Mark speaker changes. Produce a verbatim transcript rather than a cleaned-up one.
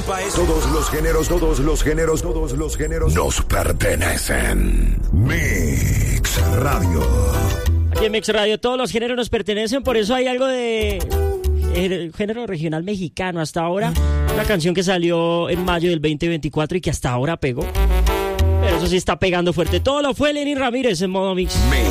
Speaker 1: país.
Speaker 2: Todos los géneros, todos los géneros, todos los géneros nos pertenecen. Mix Radio.
Speaker 3: Aquí en Mix Radio todos los géneros nos pertenecen, por eso hay algo de el género regional mexicano hasta ahora. Una canción que salió en mayo del veinte veinticuatro y que hasta ahora pegó. Pero eso sí está pegando fuerte. Todo lo fue Lenny Ramírez en modo Mix.
Speaker 2: Mix.